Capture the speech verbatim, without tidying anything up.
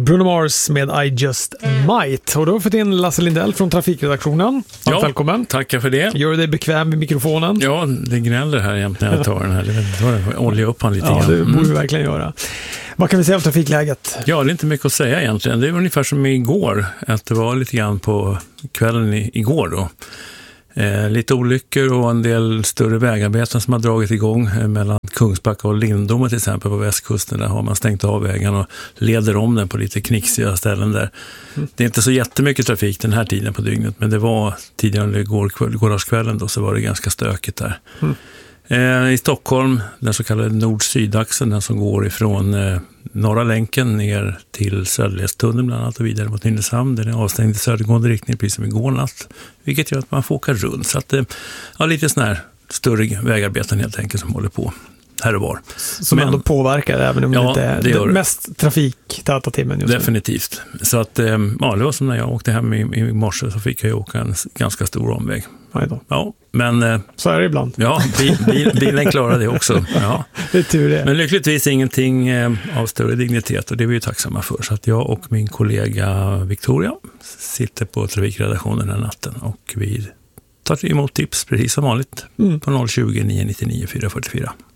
Bruno Mars med I Just Might. Och då har vi fått in Lasse Lindell från trafikredaktionen. Ja, välkommen. Tackar för det. Gör du dig bekväm med mikrofonen? Ja, det gnäller här jämt när jag tar den här. Det var olja upp han lite ja, grann. det borde vi verkligen göra. Vad kan vi säga om trafikläget? Ja, det är inte mycket att säga egentligen. Det är ungefär som igår. Att det var lite grann på kvällen i, igår då. Eh, lite olyckor och en del större vägarbeten som har dragit igång eh, mellan Kungsbacka och Lindome till exempel på västkusten. Där har man stängt av vägen och leder om den på lite knixiga ställen där. Mm. Det är inte så jättemycket trafik den här tiden på dygnet, men det var tidigare under gårdagskvällen då, så var det ganska stökigt där. Mm. Eh, I Stockholm, den så kallade nord-sydaxeln, den som går ifrån eh, norra länken ner till Söderledstunneln bland annat och vidare mot Nynäshamn. Den är avstängd i södergående riktning precis som igår natt, vilket gör att man får åka runt. Så att, eh, ja, lite sån här större vägarbeten helt enkelt som håller på här och var. Som Men, ändå påverkar även om ja, det inte är det det mest trafiktäta timmen just definitivt. Nu. Så att, eh, ja, det var som när jag åkte hem i, i morse, så fick jag åka en ganska stor omväg. Ja, men, eh, så är det ibland. Ja, bil, bil, bilen klarar det också. Ja. Det är tur det. Men lyckligtvis ingenting eh, av större dignitet, och det är vi ju tacksamma för. Så att jag och min kollega Victoria sitter på trafikredaktionen den här natten, och vi tar emot tips precis som vanligt mm. på noll tjugo, nio nio nio, fyra fyra fyra.